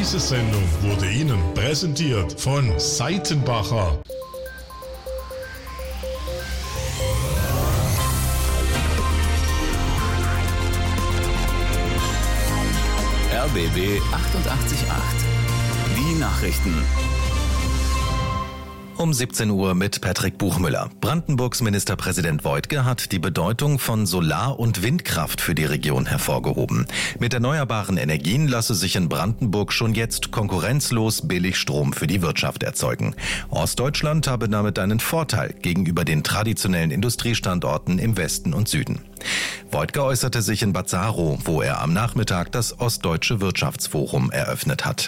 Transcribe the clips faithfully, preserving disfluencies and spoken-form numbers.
Diese Sendung wurde Ihnen präsentiert von Seitenbacher. R B B achtundachtzig Komma acht. Die Nachrichten. Um siebzehn Uhr mit Patrick Buchmüller. Brandenburgs Ministerpräsident Woidke hat die Bedeutung von Solar- und Windkraft für die Region hervorgehoben. Mit erneuerbaren Energien lasse sich in Brandenburg schon jetzt konkurrenzlos billig Strom für die Wirtschaft erzeugen. Ostdeutschland habe damit einen Vorteil gegenüber den traditionellen Industriestandorten im Westen und Süden. Woidke äußerte sich in Bad Saarow, wo er am Nachmittag das Ostdeutsche Wirtschaftsforum eröffnet hat.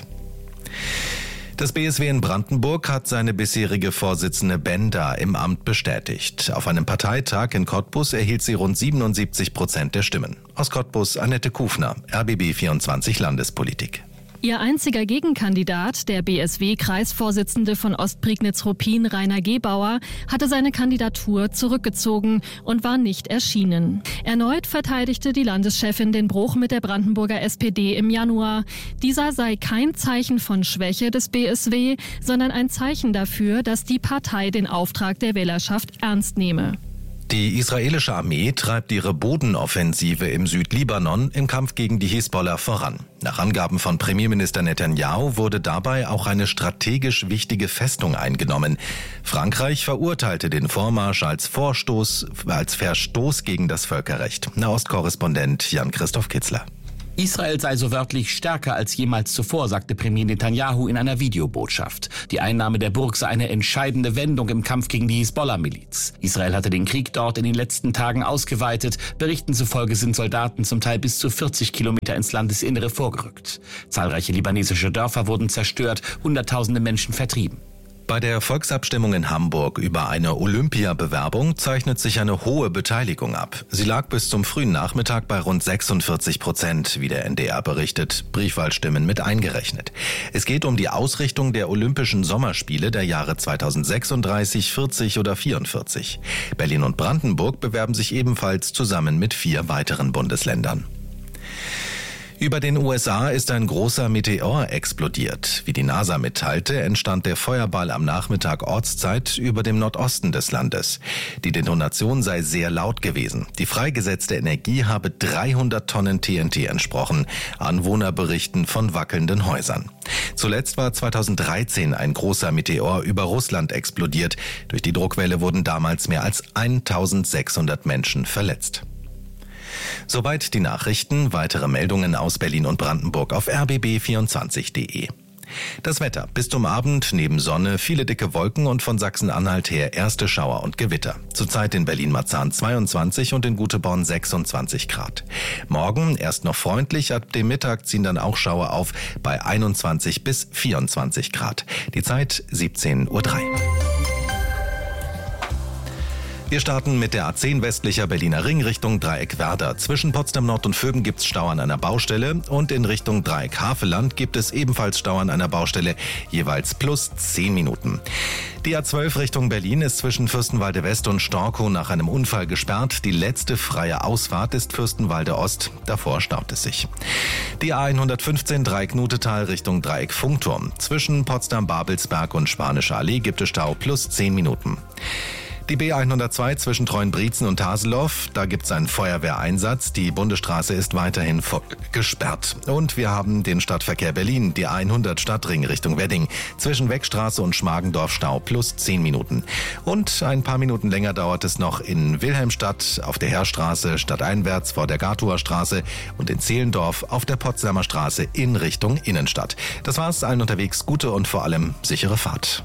Das B S W in Brandenburg hat seine bisherige Vorsitzende Bender im Amt bestätigt. Auf einem Parteitag in Cottbus erhielt sie rund siebenundsiebzig Prozent der Stimmen. Aus Cottbus Annette Kufner, R B B vierundzwanzig Landespolitik. Ihr einziger Gegenkandidat, der B S W-Kreisvorsitzende von Ostprignitz-Ruppin, Rainer Gebauer, hatte seine Kandidatur zurückgezogen und war nicht erschienen. Erneut verteidigte die Landeschefin den Bruch mit der Brandenburger S P D im Januar. Dieser sei kein Zeichen von Schwäche des B S W, sondern ein Zeichen dafür, dass die Partei den Auftrag der Wählerschaft ernst nehme. Die israelische Armee treibt ihre Bodenoffensive im Südlibanon im Kampf gegen die Hisbollah voran. Nach Angaben von Premierminister Netanyahu wurde dabei auch eine strategisch wichtige Festung eingenommen. Frankreich verurteilte den Vormarsch als Vorstoß, als Verstoß gegen das Völkerrecht. Nahostkorrespondent Jan-Christoph Kitzler. Israel sei so wörtlich stärker als jemals zuvor, sagte Premier Netanyahu in einer Videobotschaft. Die Einnahme der Burg sei eine entscheidende Wendung im Kampf gegen die Hisbollah-Miliz. Israel hatte den Krieg dort in den letzten Tagen ausgeweitet. Berichten zufolge sind Soldaten zum Teil bis zu vierzig Kilometer ins Landesinnere vorgerückt. Zahlreiche libanesische Dörfer wurden zerstört, Hunderttausende Menschen vertrieben. Bei der Volksabstimmung in Hamburg über eine Olympiabewerbung zeichnet sich eine hohe Beteiligung ab. Sie lag bis zum frühen Nachmittag bei rund sechsundvierzig Prozent, wie der N D R berichtet, Briefwahlstimmen mit eingerechnet. Es geht um die Ausrichtung der Olympischen Sommerspiele der Jahre zweitausendsechsunddreißig, vierzig oder vierundvierzig. Berlin und Brandenburg bewerben sich ebenfalls zusammen mit vier weiteren Bundesländern. Über den U S A ist ein großer Meteor explodiert. Wie die NASA mitteilte, entstand der Feuerball am Nachmittag Ortszeit über dem Nordosten des Landes. Die Detonation sei sehr laut gewesen. Die freigesetzte Energie habe dreihundert Tonnen T N T entsprochen. Anwohner berichten von wackelnden Häusern. Zuletzt war zweitausenddreizehn ein großer Meteor über Russland explodiert. Durch die Druckwelle wurden damals mehr als eintausendsechshundert Menschen verletzt. Soweit die Nachrichten. Weitere Meldungen aus Berlin und Brandenburg auf r b b vierundzwanzig punkt de. Das Wetter. Bis zum Abend neben Sonne viele dicke Wolken und von Sachsen-Anhalt her erste Schauer und Gewitter. Zurzeit in Berlin-Marzahn zweiundzwanzig und in Guteborn sechsundzwanzig Grad. Morgen erst noch freundlich, ab dem Mittag ziehen dann auch Schauer auf bei einundzwanzig bis vierundzwanzig Grad. Die Zeit siebzehn Uhr drei. Wir starten mit der A zehn westlicher Berliner Ring Richtung Dreieck Werder. Zwischen Potsdam Nord und Vögen gibt's Stau an einer Baustelle und in Richtung Dreieck Haveland gibt es ebenfalls Stau an einer Baustelle, jeweils plus zehn Minuten. Die A zwölf Richtung Berlin ist zwischen Fürstenwalde West und Storkow nach einem Unfall gesperrt. Die letzte freie Ausfahrt ist Fürstenwalde Ost. Davor staut es sich. Die A hundertfünfzehn Dreieck Nutetal Richtung Dreieck Funkturm. Zwischen Potsdam-Babelsberg und Spanische Allee gibt es Stau plus zehn Minuten. Die B hundertzwei zwischen Treuenbrietzen und Haseloff, da gibt's einen Feuerwehreinsatz. Die Bundesstraße ist weiterhin gesperrt. Und wir haben den Stadtverkehr Berlin, die A hundert Stadtring Richtung Wedding. Zwischen Weckstraße und Schmargendorf Stau plus zehn Minuten. Und ein paar Minuten länger dauert es noch in Wilhelmstadt auf der Heerstraße stadteinwärts vor der Gartuer Straße und in Zehlendorf auf der Potsdamer Straße in Richtung Innenstadt. Das war's, allen unterwegs gute und vor allem sichere Fahrt.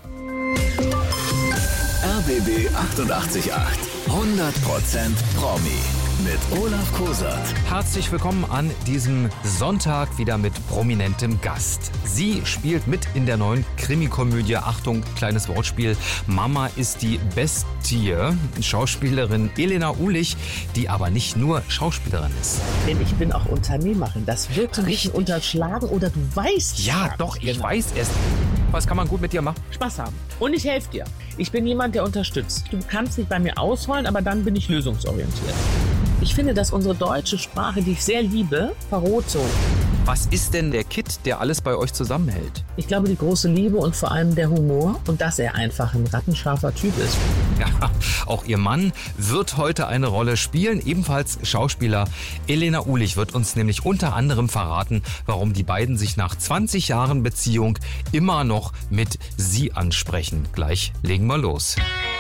R B B achtundachtzig Komma acht. hundert Prozent Promi mit Olaf Kosert. Herzlich willkommen an diesem Sonntag wieder mit prominentem Gast. Sie spielt mit in der neuen Krimikomödie, Achtung, kleines Wortspiel, Mama ist die Bestie. Schauspielerin Elena Uhlich, die aber nicht nur Schauspielerin ist. Denn ich bin auch Unternehmerin. Das wird ein bisschen unterschlagen oder du weißt. Ja, doch, ich genau. weiß es. Was kann man gut mit dir machen? Spaß haben. Und ich helfe dir. Ich bin jemand, der unterstützt. Du kannst dich bei mir ausholen, aber dann bin ich lösungsorientiert. Ich finde, dass unsere deutsche Sprache, die ich sehr liebe, verroht so. Was ist denn der Kitt, der alles bei euch zusammenhält? Ich glaube, die große Liebe und vor allem der Humor und dass er einfach ein rattenscharfer Typ ist. Ja, auch ihr Mann wird heute eine Rolle spielen. Ebenfalls Schauspieler Elena Uhlich wird uns nämlich unter anderem verraten, warum die beiden sich nach zwanzig Jahren Beziehung immer noch mit Sie ansprechen. Gleich legen wir los.